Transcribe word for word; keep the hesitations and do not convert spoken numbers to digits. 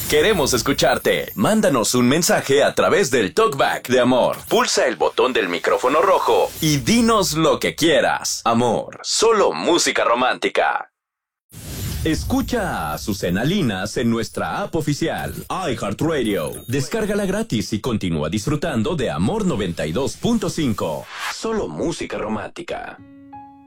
Queremos escucharte. Mándanos un mensaje a través del Talkback de Amor. Pulsa el botón del micrófono rojo y dinos lo que quieras. Amor, solo música romántica. Escucha a Azucena Linas en nuestra app oficial, iHeartRadio. Descárgala gratis y continúa disfrutando de Amor noventa y dos punto cinco. Solo música romántica.